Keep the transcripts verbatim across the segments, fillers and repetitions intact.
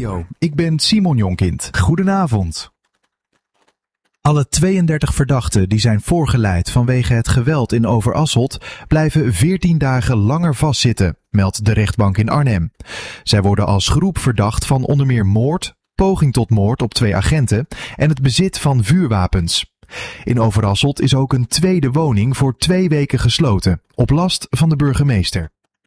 Radio. Ik ben Simon Jonkind. Goedenavond. Alle tweeëndertig verdachten die zijn voorgeleid vanwege het geweld in Overasselt blijven veertien dagen langer vastzitten, meldt de rechtbank in Arnhem. Zij worden als groep verdacht van onder meer moord, poging tot moord op twee agenten en het bezit van vuurwapens. In Overasselt is ook een tweede woning voor twee weken gesloten, op last van de burgemeester.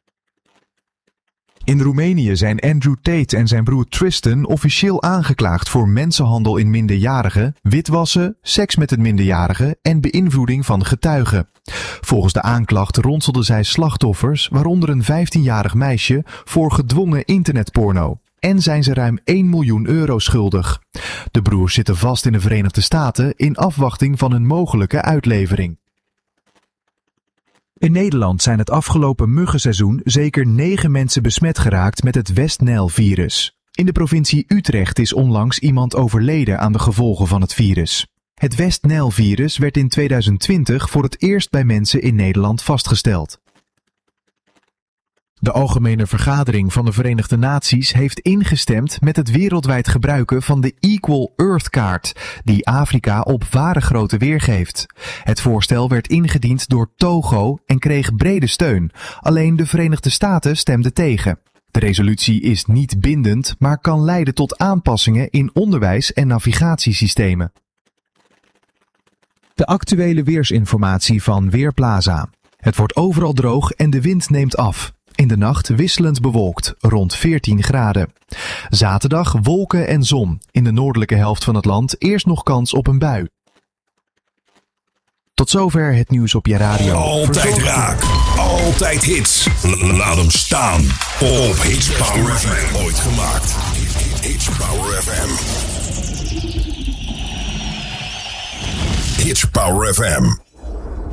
In Roemenië zijn Andrew Tate en zijn broer Tristan officieel aangeklaagd voor mensenhandel in minderjarigen, witwassen, seks met een minderjarige en beïnvloeding van getuigen. Volgens de aanklacht ronselden zij slachtoffers, waaronder een vijftienjarig meisje, voor gedwongen internetporno. En zijn ze ruim één miljoen euro schuldig. De broers zitten vast in de Verenigde Staten in afwachting van een mogelijke uitlevering. In Nederland zijn het afgelopen muggenseizoen zeker negen mensen besmet geraakt met het West-Nijl-virus. In de provincie Utrecht is onlangs iemand overleden aan de gevolgen van het virus. Het West-Nijl-virus werd in tweeduizend twintig voor het eerst bij mensen in Nederland vastgesteld. De Algemene Vergadering van de Verenigde Naties heeft ingestemd met het wereldwijd gebruiken van de Equal Earth Kaart, die Afrika op ware grootte weergeeft. Het voorstel werd ingediend door Togo en kreeg brede steun. Alleen de Verenigde Staten stemden tegen. De resolutie is niet bindend, maar kan leiden tot aanpassingen in onderwijs en navigatiesystemen. De actuele weersinformatie van Weerplaza. Het wordt overal droog en de wind neemt af. In de nacht wisselend bewolkt, rond veertien graden. Zaterdag wolken en zon. In de noordelijke helft van het land eerst nog kans op een bui. Tot zover het nieuws op je radio. Altijd raak, altijd hits. Laat hem staan op Hits Power F M. Ooit gemaakt. Hits Power F M. Hits Power F M.